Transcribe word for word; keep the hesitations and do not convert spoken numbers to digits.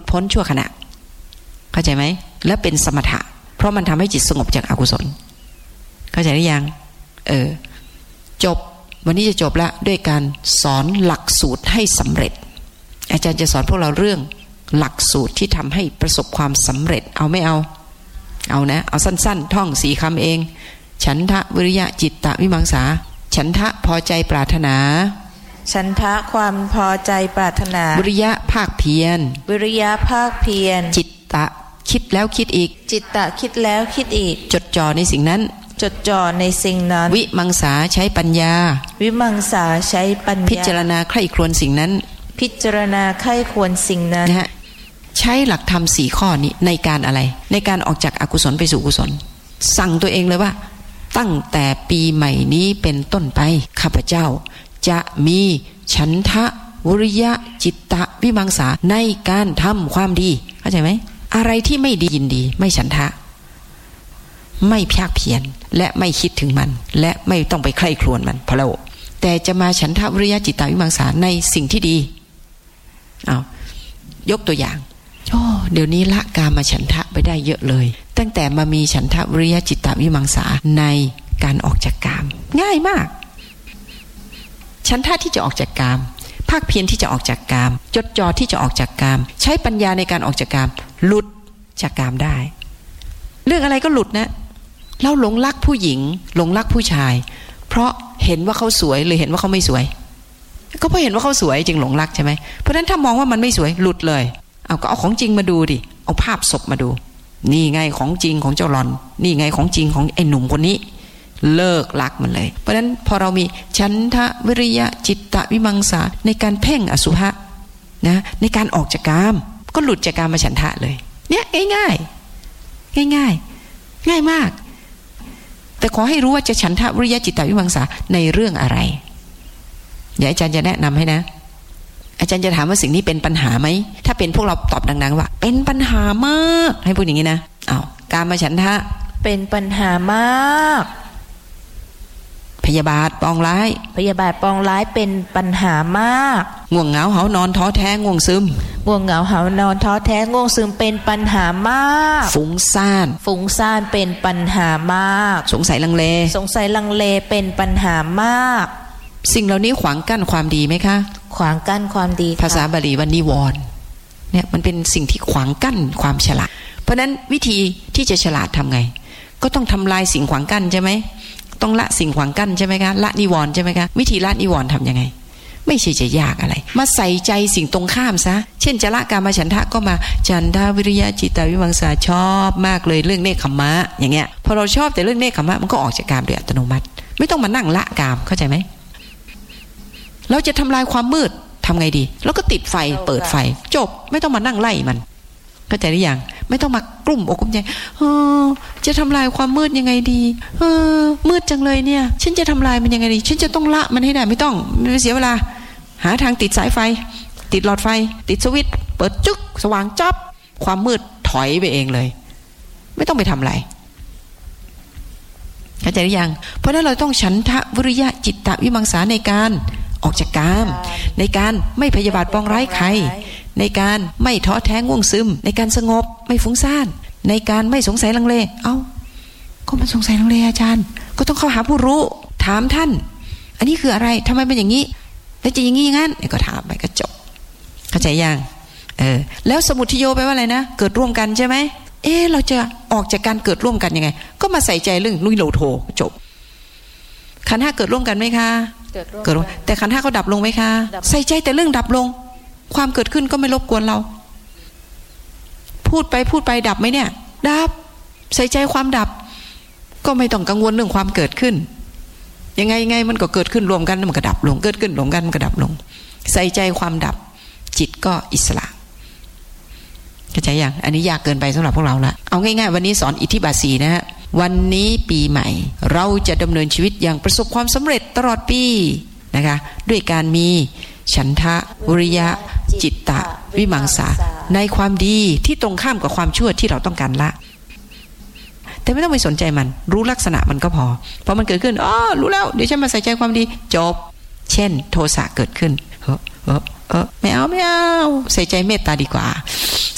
พ้นชั่วขณะเข้าใจไหมและเป็นสมถะเพราะมันทำให้จิตสงบจากอกุศลเข้าใจหรือยังเออจบวันนี้จะจบแล้วด้วยการสอนหลักสูตรให้สำเร็จอาจารย์จะสอนพวกเราเรื่องหลักสูตรที่ทำให้ประสบความสำเร็จเอาไม่เอาเอานะเอาสั้นๆท่องสี่คำเองฉันทะวิริยะจิตตะวิมังสาฉันทะพอใจปรารถนาฉันทะความพอใจปรารถนาวิริยะภาคเพียรวิริยะภาคเพียรจิตตะคิดแล้วคิดอีกจิตตะคิดแล้วคิดอีกจดจ่อในสิ่งนั้นจดจ่อในสิ่งนั้นวิมังสาใช้ปัญญาวิมังสาใช้ปัญญาพิจารณาใคร่ครวญสิ่งนั้นพิจารณาใคร่ครวญสิ่งนั้นนะฮะใช้หลักธรรมสี่ข้อนี้ในการอะไรในการออกจากอกุศลไปสู่กุศลสั่งตัวเองเลยว่าตั้งแต่ปีใหม่นี้เป็นต้นไปข้าพเจ้าจะมีฉันทะวิริยะจิตตะวิมังสาในการทำความดีเข้าใจไหมอะไรที่ไม่ดียินดีไม่ฉันทะไม่ภาคเพียรและไม่คิดถึงมันและไม่ต้องไปใคร่ครวญมันพะโลแต่จะมาฉันทะวิริยะจิตตะวิมังสาในสิ่งที่ดีเอายกตัวอย่างโอ้เดี๋ยวนี้ละกามฉันทะไปได้เยอะเลยตั้งแต่มามีฉันทะวิริยะจิตตะวิมังสาในการออกจากกามง่ายมากฉันทะที่จะออกจากกามภาคเพียรที่จะออกจากกามจดจ่อที่จะออกจากกามใช้ปัญญาในการออกจากกามหลุดจากกามได้เรื่องอะไรก็หลุดนะเราหลงรักผู้หญิงหลงรักผู้ชายเพราะเห็นว่าเขาสวยหรือเห็นว่าเขาไม่สวยก็เพราะเห็นว่าเขาสวยจึงหลงรักใช่ไหมเพราะฉะนั้นถ้ามองว่ามันไม่สวยหลุดเลยเอาก็เอาของจริงมาดูดิเอาภาพศพมาดูนี่ไงของจริงของเจ้าหลอนนี่ไงของจริงของไอ้หนุ่มคนนี้เลิกรักมันเลยเพราะฉะนั้นพอเรามีฉันทะวิริยะจิตตะวิมังสาในการเพ่งอสุภะนะในการออกจากกามก็หลุดจากกามฉันทะเลยเนี่ยง่ายๆง่ายๆง่ายมากแต่ขอให้รู้ว่าจะฉันทะวิริยะจิตตะวิมังสาในเรื่องอะไรเดี๋ยวอาจารย์จะแนะนำให้นะอาจารย์จะถามว่าสิ่งนี้เป็นปัญหาไหมถ้าเป็นพวกเราตอบดังๆว่าเป็นปัญหามากให้พูดอย่างนี้นะอ้าวกามฉันทะเป็นปัญหามากพยาบาทปองร้ายพยาบาทปองร้ายเป็นปัญหามากง่วงเหงาเหานอนท้อแท้ง่วงซึมง่วงเหงาเหานอนท้อแท้ง่วงซึมเป็นปัญหามากฟุ้งซ่านฟุ้งซ่านเป็นปัญหามากสงสัยลังเลสงสัยลังเลเป็นปัญหามากสิ่งเหล่านี้ขวางกั้นความดีไหมคะขวางกั้นความดีภาษาบาลีว่านิวรณ์เนี่ยมันเป็นสิ่งที่ขวางกั้นความฉลาดเพราะนั้นวิธีที่จะฉลาดทำไงก็ต้องทำลายสิ่งขวางกั้นใช่ไหมต้องละสิ่งขวางกั้นใช่ไหมคะละนิวรณ์ใช่ไหมคะวิธีละนิวรณ์ทำยังไงไม่ใช่จะยากอะไรมาใส่ใจสิ่งตรงข้ามซะเช่นจะละกามฉันทะก็มาฉันทะวิริยะจิตตะวิมังสาชอบมากเลยเรื่องเนคขมะอย่างเงี้ยพอเราชอบแต่เรื่องเนคขมะมันก็ออกจากกามโดยอัตโนมัติไม่ต้องมานั่งละกามเข้าใจไหมเราจะทำลายความมืดทำไงดีแล้วก็ติดไฟเปิดไฟจบไม่ต้องมานั่งไล่มันเข้าใจหรือยังไม่ต้องมากลุ่มอกกลุ่มใจเออจะทำลายความมืดยังไงดีเออมืดจังเลยเนี่ยฉันจะทำลายมันยังไงดีฉันจะต้องละมันให้ได้ไม่ต้องไม่เสียเวลาหาทางติดสายไฟติดหลอดไฟติดสวิตช์เปิดจึ๊กสว่างจับความมืดถอยไปเองเลยไม่ต้องไปทำอะไรเข้าใจหรือยังเพราะนั้นเราต้องฉันทะวิริยะจิตตะวิมังสาในการออกจากกามในการไม่พยาบาทปองร้ายใครในการไม่ท้อแท้ง่วงซึมในการสงบไม่ฟุ้งซ่านในการไม่สงสัยลังเลเอ้าก็มันสงสัยลังเลอาจารย์ก็ต้องเข้าหาผู้รู้ถามท่านอันนี้คืออะไรทำไมเป็นอย่างนี้แล้วจะอย่างนี้อย่างนั้นก็ถามไปก็จบเข้าใจยังเออแล้วสมุทัยโยแปลว่าอะไรนะเกิดร่วมกันใช่ไหมเออเราจะออกจากการเกิดร่วมกันยังไงก็มาใส่ใจเรื่องลุยโลโทจบขันธ์ห้าเกิดร่วมกันไหมคะเกิดร่วมแต่ขันธ์ห้าเขาดับลงไหมคะใส่ใจแต่เรื่องดับลงความเกิดขึ้นก็ไม่รบกวนเราพูดไปพูดไปดับไหมเนี่ยดับใส่ใจความดับก็ไม่ต้องกังวลเรื่องความเกิดขึ้นยังไงไงมันก็เกิดขึ้นรวมกันมันก็ดับลงเกิดขึ้นรวมกันมันก็ดับลงใส่ใจความดับจิตก็อิสระเข้าใจยังอันนี้ยากเกินไปสำหรับพวกเราละเอาง่ายๆวันนี้สอนอิทธิบาทสี่นะฮะวันนี้ปีใหม่เราจะดำเนินชีวิตอย่างประสบความสำเร็จตลอดปีนะคะด้วยการมีฉันทะวิริยะจิตตะวิมังสาในความดีที่ตรงข้ามกับความชั่วที่เราต้องการละแต่ไม่ต้องไปสนใจมันรู้ลักษณะมันก็พอพอมันเกิดขึ้นอ๋อรู้แล้วเดี๋ยวฉันมาใส่ใจความดีจบเช่นโทสะเกิดขึ้นเออเออเออไม่เอาไม่เอาใส่ใจเมตตาดีกว่า